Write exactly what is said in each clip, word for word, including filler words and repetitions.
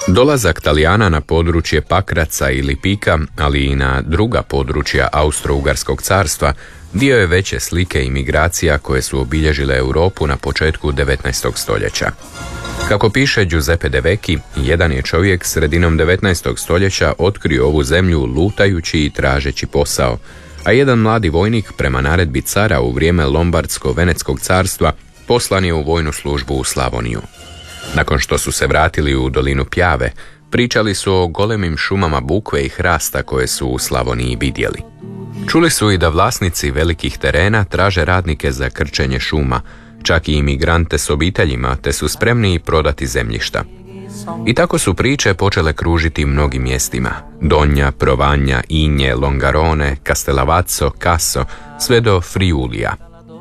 Dolazak Talijana na područje Pakraca i Lipika, ali i na druga područja Austro-Ugarskog carstva, dio je veće slike imigracija koje su obilježile Europu na početku devetnaestog stoljeća. Kako piše Giuseppe De Vecchi, jedan je čovjek sredinom devetnaestog stoljeća otkrio ovu zemlju lutajući i tražeći posao, a jedan mladi vojnik prema naredbi cara u vrijeme Lombardsko-Venetskog carstva poslan je u vojnu službu u Slavoniju. Nakon što su se vratili u dolinu Pjave, pričali su o golemim šumama bukve i hrasta koje su u Slavoniji vidjeli. Čuli su i da vlasnici velikih terena traže radnike za krčenje šuma, čak i imigrante s obiteljima, te su spremni i prodati zemljišta. I tako su priče počele kružiti mnogim mjestima: Donja, Provanja, Inje, Longarone, Castellavazzo, Casso, sve do Friulija.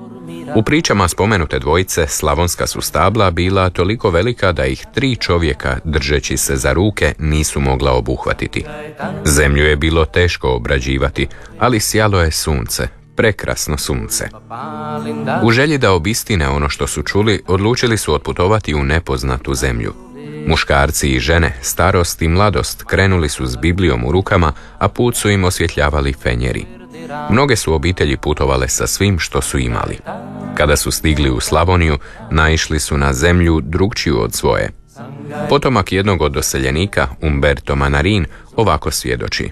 U pričama spomenute dvojice slavonska su stabla bila toliko velika da ih tri čovjeka, držeći se za ruke, nisu mogla obuhvatiti. Zemlju je bilo teško obrađivati, ali sjalo je sunce, prekrasno sunce. U želji da obistine ono što su čuli, odlučili su otputovati u nepoznatu zemlju. Muškarci i žene, starost i mladost, krenuli su s Biblijom u rukama, a put su im osvjetljavali fenjeri. Mnoge su obitelji putovale sa svim što su imali. Kada su stigli u Slavoniju, naišli su na zemlju drugčiju od svoje. Potomak jednog od doseljenika, Umberto Manarin, ovako svjedoči: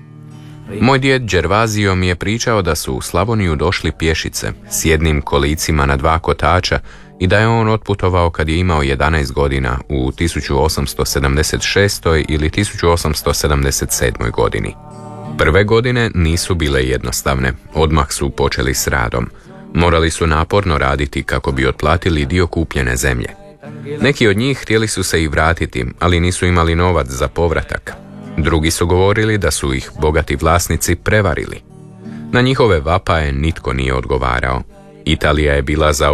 Moj djed Gervasio mi je pričao da su u Slavoniju došli pješice s jednim kolicima na dva kotača i da je on otputovao kad je imao jedanaest godina u tisuću osamsto sedamdeset šestoj ili tisuću osamsto sedamdeset sedmoj godini. Prve godine nisu bile jednostavne, odmah su počeli s radom. Morali su naporno raditi kako bi otplatili dio kupljene zemlje. Neki od njih htjeli su se i vratiti, ali nisu imali novac za povratak. Drugi su govorili da su ih bogati vlasnici prevarili. Na njihove vapaje nitko nije odgovarao. Italija je bila za